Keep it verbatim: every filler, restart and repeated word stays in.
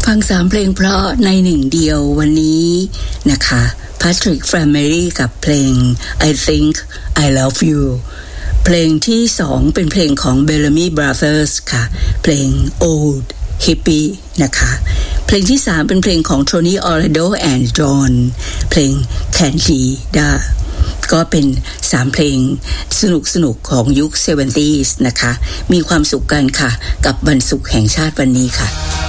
ฟังสามเพลงเพราะในหนึ่งเดียววันนี้นะคะ Patrick Flamery กับเพลง I Think I Love You เพลงที่สองเป็นเพลงของ Bellamy Brothers ค่ะเพลง Old Hippie นะคะเพลงที่สามเป็นเพลงของ Tony Orlando and John เพลง Candida ก็เป็นสามเพลงสนุกๆของยุค เซเวนตี้ส์ นะคะมีความสุขกันค่ะกับวันศุกร์แห่งชาติวันนี้ค่ะ